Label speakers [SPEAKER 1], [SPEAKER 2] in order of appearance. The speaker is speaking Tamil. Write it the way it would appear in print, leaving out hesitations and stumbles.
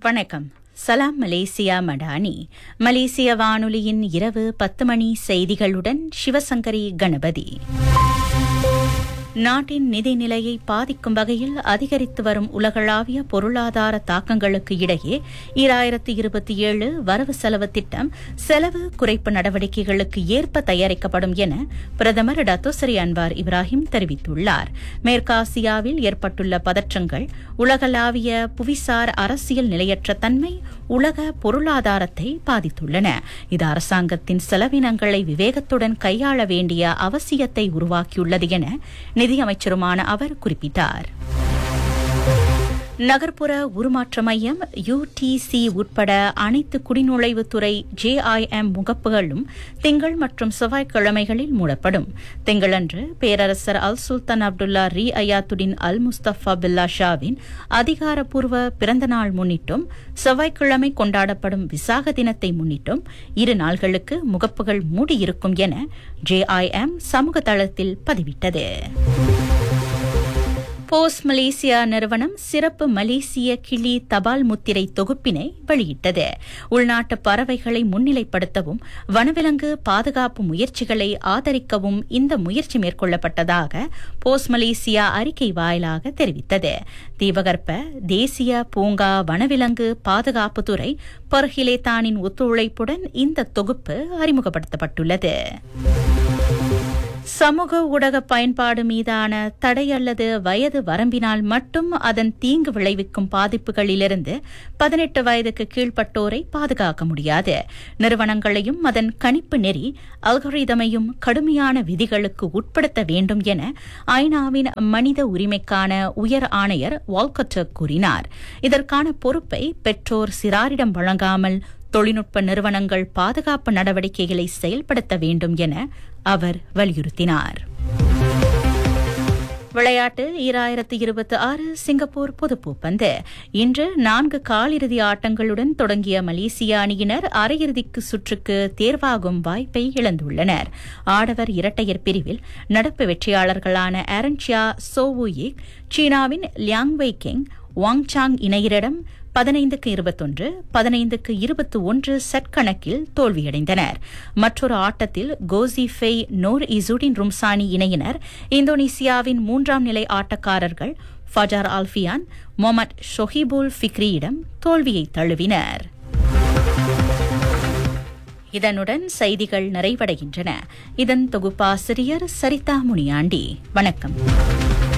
[SPEAKER 1] வணக்கம். சலாம் மலேசியா மடானி. மலேசிய வானொலியின் இரவு 10 மணி செய்திகளுடன் சிவசங்கரி கணபதி. நாட்டின் நிதிநிலையை பாதிக்கும் வகையில் அதிகரித்து வரும் உலகளாவிய பொருளாதார தாக்கங்களுக்கு இடையே 2027 வரவு செலவு திட்டம் செலவு குறைப்பு நடவடிக்கைகளுக்கு ஏற்ப தயாரிக்கப்படும் என பிரதமர் டத்தோசரி அன்வார் இப்ராஹிம் தெரிவித்துள்ளார். மேற்காசியாவில் ஏற்பட்டுள்ள பதற்றங்கள், உலகளாவிய புவிசார் அரசியல் நிலையற்ற தன்மை உலக பொருளாதாரத்தை பாதித்துள்ளன. இது அரசாங்கத்தின் செலவினங்களை விவேகத்துடன் கையாள வேண்டிய அவசியத்தை உருவாக்கியுள்ளது என நிதியமைச்சருமான அவர் குறிப்பிட்டார். நகர்ப்புற உருமாற்ற மையம் UTC உட்பட அனைத்து குடிநுழைவுத்துறை JIM முகப்புகளும் திங்கள் மற்றும் செவ்வாய்க்கிழமைகளில் மூடப்படும். திங்களன்று பேரரசர் அல் சுல்தான் அப்துல்லா அயாத்துடின் அல் முஸ்தபா பில்லா ஷாவின் அதிகாரப்பூர்வ பிறந்தநாள் முன்னிட்டும், செவ்வாய்க்கிழமை கொண்டாடப்படும் விசாக தினத்தை முன்னிட்டும் 2 நாள்களுக்கு முகப்புகள் மூடியிருக்கும் என JIM சமூக தளத்தில் பதிவிட்டது. போஸ்ட் மலேசியா நிறுவனம் சிறப்பு மலேசிய கிளி தபால் முத்திரை தொகுப்பினை வெளியிட்டது. உள்நாட்டு பறவைகளை முன்னிலைப்படுத்தவும் வனவிலங்கு பாதுகாப்பு முயற்சிகளை ஆதரிக்கவும் இந்த முயற்சி மேற்கொள்ளப்பட்டதாக போஸ்ட் மலேசியா அறிக்கை வாயிலாக தெரிவித்தது. தீபகற்ப தேசிய பூங்கா வனவிலங்கு பாதுகாப்புத்துறை பர்ஹிலேத்தானின் ஒத்துழைப்புடன் இந்த தொகுப்பு அறிமுகப்படுத்தப்பட்டுள்ளது. சமூக ஊடக பயன்பாடு மீதான தடை அல்லது வயது வரம்பினால் மட்டும் அதன் தீங்கு விளைவிக்கும் பாதிப்புகளிலிருந்து 18 வயதுக்கு கீழ்ப்பட்டோரை பாதுகாக்க முடியாது. நிறுவனங்களையும் அதன் கணிப்பு நெறி அல்கோரிதமையும் கடுமையான விதிகளுக்கு உட்படுத்த வேண்டும் என ஐநாவின் மனித உரிமைக்கான உயர் ஆணையர் வால்கட்டர் கூறினார். இதற்கான பொறுப்பை பெற்றோர் சிறாரிடம் வழங்காமல் தொழில்நுட்ப நிறுவனங்கள் பாதுகாப்பு நடவடிக்கைகளை செயல்படுத்த வேண்டும் என அவர் வலியுறுத்தினார். விளையாட்டு 2026 சிங்கப்பூர் பொதுப்பூப்பந்து. இன்று 4 காலிறுதி ஆட்டங்களுடன் தொடங்கிய மலேசிய அணியினர் அரையிறுதிக்கு சுற்றுக்கு தேர்வாகும் வாய்ப்பை இழந்துள்ளனர். ஆடவர் இரட்டையர் பிரிவில் நடப்பு வெற்றியாளர்களான ஆரன்சியா சோவுயிக் சீனாவின் லியாங் வெய் கிங் வாங் சாங் இணையரிடம் 15-21, 15-21 செட் கணக்கில் தோல்வியடைந்தனர். மற்றொரு ஆட்டத்தில் கோசி ஃபெய் நோர் இசுடின் ரும்சானி இணையினர் இந்தோனேசியாவின் 3ஆம் நிலை ஆட்டக்காரர்கள் ஃபஜார் அல்ஃபியான், மொஹமட் ஷொஹிபுல் ஃபிக்ரியிடம் தோல்வியை தழுவினர். இதனுடன் செய்திகள் நிறைவடைகின்றன. இதன் தொகுப்பாசிரியர் சரிதா முனியாண்டி. வணக்கம்.